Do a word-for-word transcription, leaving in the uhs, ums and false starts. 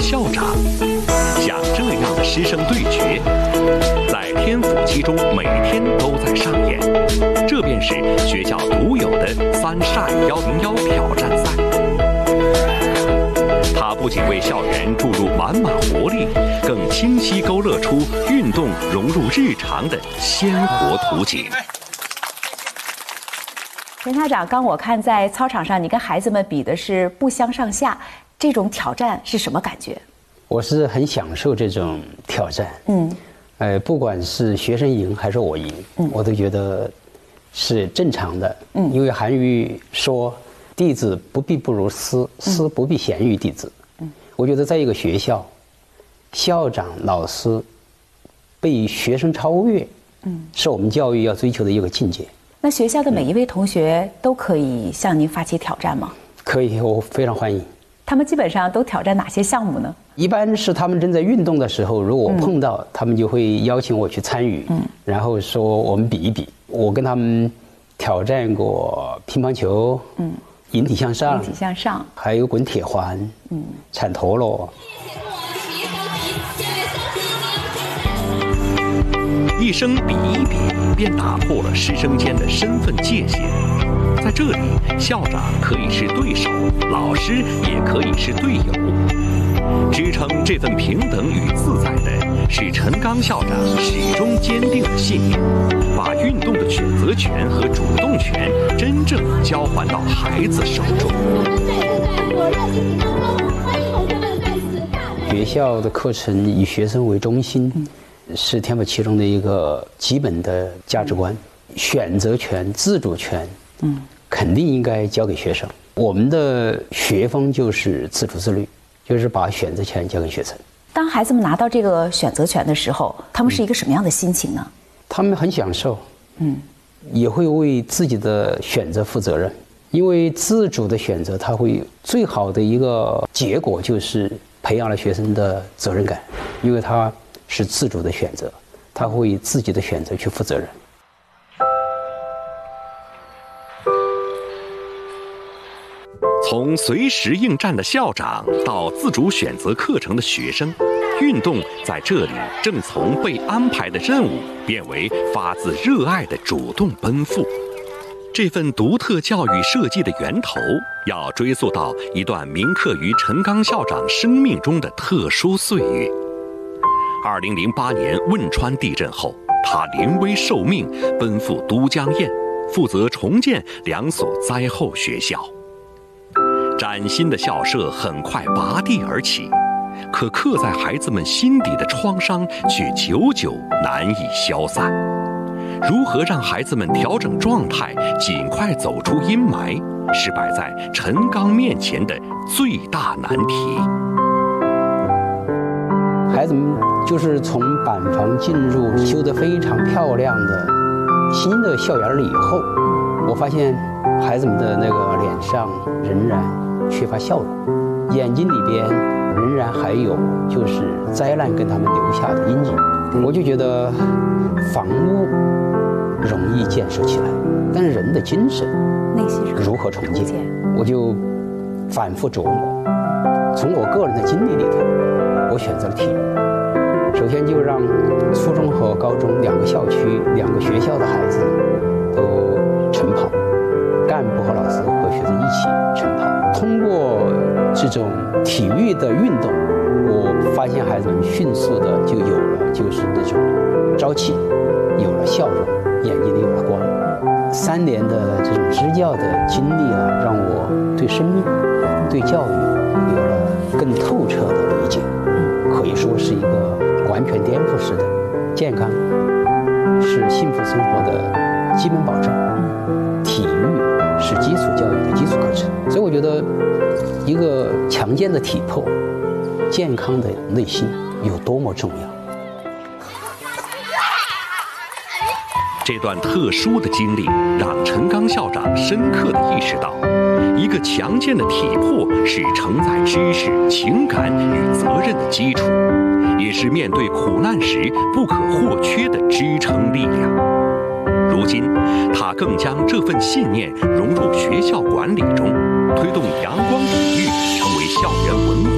校长，像这样的师生对决，在天府七中每天都在上演。这便是学校独有的三晒幺零幺挑战赛。它不仅为校园注入满满活力，更清晰勾勒出运动融入日常的鲜活图景。 陈校长，刚我看在操场上，你跟孩子们比的是步相上下，这种挑战是什么感觉？ 我是很享受这种挑战。嗯，呃，不管是学生赢还是我赢，嗯，我都觉得是正常的。嗯，因为韩愈说：“弟子不必不如师，师不必贤于弟子。”嗯，我觉得在一个学校，校长、老师被学生超越，嗯，是我们教育要追求的一个境界。 那学校的每一位同学都可以向您发起挑战吗？ 可以，我非常欢迎。 他们基本上都挑战哪些项目呢？ 一般是他们正在运动的时候，如果我碰到，嗯、他们就会邀请我去参与，嗯，然后说我们比一比。我跟他们挑战过乒乓球，嗯，引体向上， 引体向上， 还有滚铁环，嗯，铲陀螺。 一声比一比，便打破了师生间的身份界限。在这里，校长可以是对手，老师也可以是队友。支撑这份平等与自在的是陈刚校长始终坚定的信念，把运动的选择权和主动权真正交还到孩子手中。 学校的课程以学生为中心，是天府七中的一个基本的价值观。选择权、自主权，嗯，肯定应该交给学生。我们的学风就是自主自律，就是把选择权交给学生。 当孩子们拿到这个选择权的时候，他们是一个什么样的心情呢？ 他们很享受，嗯，也会为自己的选择负责任。因为自主的选择，它会最好的一个结果就是培养了学生的责任感，因为他是自主的选择，他会以自己的选择去负责任。 从随时应战的校长到自主选择课程的学生，运动在这里正从被安排的任务变为发自热爱的主动奔赴。这份独特教育设计的源头，要追溯到一段铭刻于陈刚校长生命中的特殊岁月。二零零八年汶川地震后，他临危受命，奔赴都江堰，负责重建两所灾后学校。崭新的校舍很快拔地而起，可刻在孩子们心底的创伤却久久难以消散。如何让孩子们调整状态，尽快走出阴霾，是摆在陈刚面前的最大难题。 孩子们就是从板房进入修得非常漂亮的新的校园了以后，我发现孩子们的那个脸上仍然缺乏笑容，眼睛里边仍然还有就是灾难跟他们留下的阴影。我就觉得房屋容易建设起来，但是人的精神内心如何重建，我就反复琢磨。从我个人的经历里头，我选择了体育。首先就让初中和高中两个校区、两个学校的孩子都晨跑，干部和老师和学生一起晨跑。通过这种体育的运动，我发现孩子们迅速的就有了就是那种朝气，有了笑容，眼睛里有了光。三年的这种支教的经历啊，让我对生命、对教育有了更透彻的理解。可以说是一个完全颠覆式的健康，是幸福生活的基本保障。体育是基础教育的基础课程，所以我觉得一个强健的体魄、健康的内心有多么重要。 这段特殊的经历让陈刚校长深刻地意识到，一个强健的体魄是承载知识、情感与责任的基础，也是面对苦难时不可或缺的支撑力量。如今，他更将这份信念融入学校管理中，推动阳光体育成为校园文化